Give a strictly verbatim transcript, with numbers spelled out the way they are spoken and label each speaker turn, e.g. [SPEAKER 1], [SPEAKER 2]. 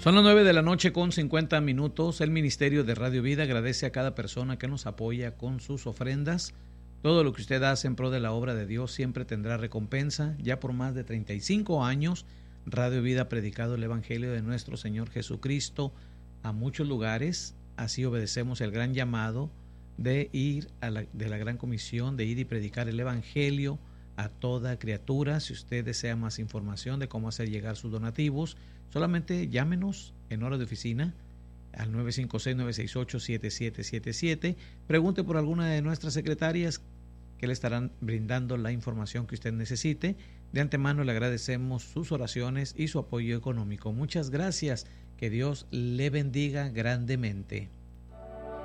[SPEAKER 1] Son las nueve de la noche con cincuenta minutos. El Ministerio de Radio Vida agradece a cada persona que nos apoya con sus ofrendas. Todo lo que usted hace en pro de la obra de Dios siempre tendrá recompensa. Ya por más de treinta y cinco años, Radio Vida ha predicado el Evangelio de nuestro Señor Jesucristo a muchos lugares. Así obedecemos el gran llamado de ir a la, de la gran comisión, de ir y predicar el Evangelio a toda criatura. Si usted desea más información de cómo hacer llegar sus donativos, solamente llámenos en hora de oficina al nueve cinco seis, nueve seis ocho, siete siete siete siete. Pregunte por alguna de nuestras secretarias que le estarán brindando la información que usted necesite. De antemano le agradecemos sus oraciones y su apoyo económico. Muchas gracias. Que Dios le bendiga grandemente.